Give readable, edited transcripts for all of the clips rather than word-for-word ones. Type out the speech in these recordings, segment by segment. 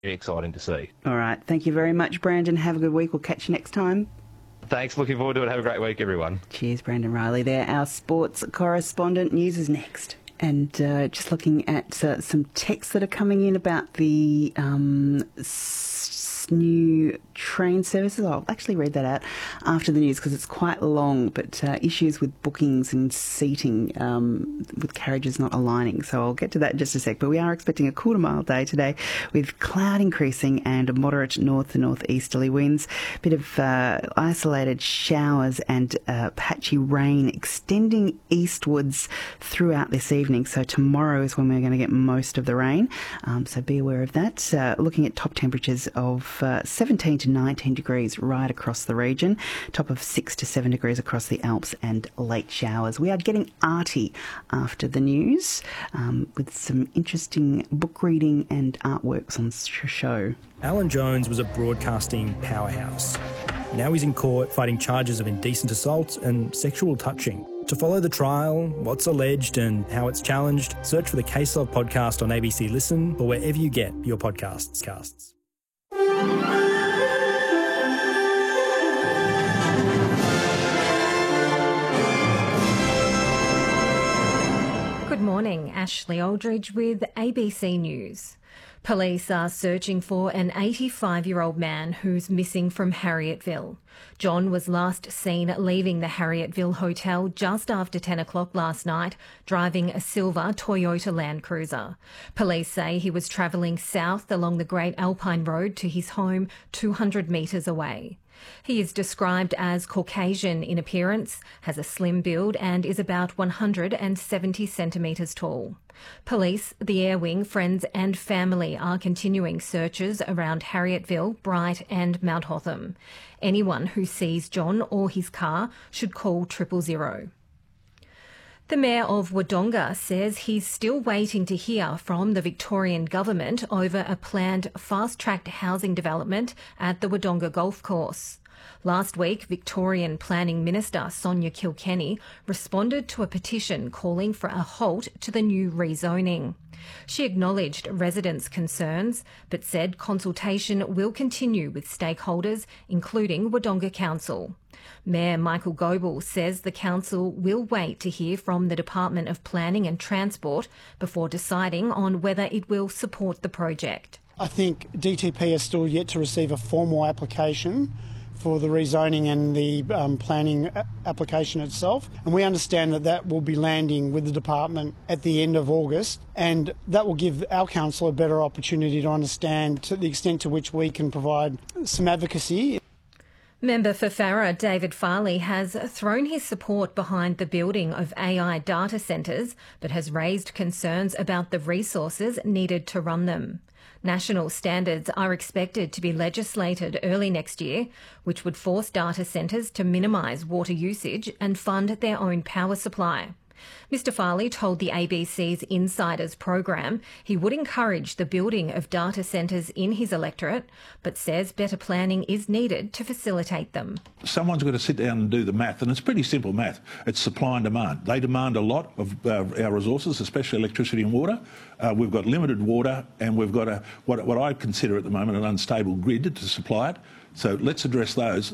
exciting to see. All right. Thank you very much, Brandon. Have a good week. We'll catch you next time. Thanks. Looking forward to it. Have a great week, everyone. Cheers, Brandon Riley there, our sports correspondent. News is next. And just looking at some texts that are coming in about the new train services. I'll actually read that out after the news because it's quite long, but issues with bookings and seating with carriages not aligning. So I'll get to that in just a sec. But we are expecting a cool to mild day today with cloud increasing and moderate north to northeasterly winds. A bit of isolated showers and patchy rain extending eastwards throughout this evening. So tomorrow is when we're going to get most of the rain. So be aware of that. Looking at top temperatures of 17 to 19 degrees right across the region, top of 6 to 7 degrees across the Alps and late showers. We are getting arty after the news with some interesting book reading and artworks on show. Alan Jones was a broadcasting powerhouse. Now he's in court fighting charges of indecent assault and sexual touching. To follow the trial, what's alleged and how it's challenged, search for the Case Log podcast on ABC Listen or wherever you get your podcasts. Good morning, Ashley Aldridge with ABC News. Police are searching for an 85-year-old man who's missing from Harriettville. John was last seen leaving the Harriettville Hotel just after 10 o'clock last night, driving a silver Toyota Land Cruiser. Police say he was travelling south along the Great Alpine Road to his home 200 metres away. He is described as Caucasian in appearance, has a slim build and is about 170 centimetres tall. Police, the Air Wing, friends and family are continuing searches around Harriettville, Bright and Mount Hotham. Anyone who sees John or his car should call 000. The Mayor of Wodonga says he's still waiting to hear from the Victorian Government over a planned fast-tracked housing development at the Wodonga Golf Course. Last week, Victorian Planning Minister Sonia Kilkenny responded to a petition calling for a halt to the new rezoning. She acknowledged residents' concerns, but said consultation will continue with stakeholders, including Wodonga Council. Mayor Michael Goebel says the council will wait to hear from the Department of Planning and Transport before deciding on whether it will support the project. I think DTP is still yet to receive a formal application for the rezoning and the planning application itself. And we understand that that will be landing with the department at the end of August, and that will give our council a better opportunity to understand to the extent to which we can provide some advocacy. Member for Farrer, David Farley, has thrown his support behind the building of AI data centres, but has raised concerns about the resources needed to run them. National standards are expected to be legislated early next year, which would force data centres to minimise water usage and fund their own power supply. Mr Farley told the ABC's Insiders program he would encourage the building of data centres in his electorate, but says better planning is needed to facilitate them. Someone's got to sit down and do the math, and it's pretty simple math. It's supply and demand. They demand a lot of our resources, especially electricity and water. We've got limited water, and we've got what I consider at the moment an unstable grid to supply it. So let's address those.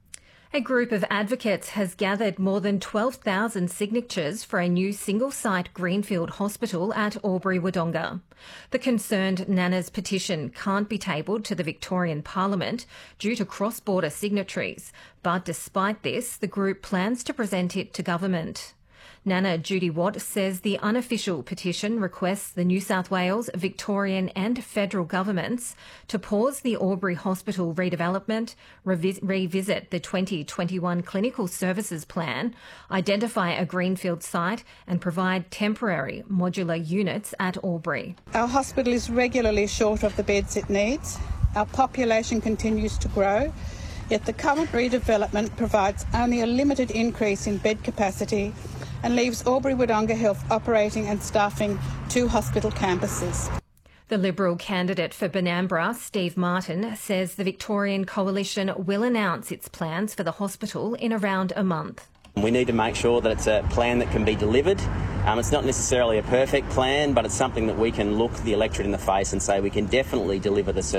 A group of advocates has gathered more than 12,000 signatures for a new single-site greenfield hospital at Albury-Wodonga. The concerned Nana's petition can't be tabled to the Victorian Parliament due to cross-border signatories, but despite this, the group plans to present it to government. Nana Judy Watt says the unofficial petition requests the New South Wales, Victorian and federal governments to pause the Albury Hospital redevelopment, revisit the 2021 Clinical Services Plan, identify a greenfield site and provide temporary modular units at Albury. Our hospital is regularly short of the beds it needs. Our population continues to grow, yet the current redevelopment provides only a limited increase in bed capacity and leaves Albury-Wodonga Health operating and staffing 2 hospital campuses. The Liberal candidate for Benambra, Steve Martin, says the Victorian Coalition will announce its plans for the hospital in around a month. We need to make sure that it's a plan that can be delivered. It's not necessarily a perfect plan, but it's something that we can look the electorate in the face and say we can definitely deliver the service.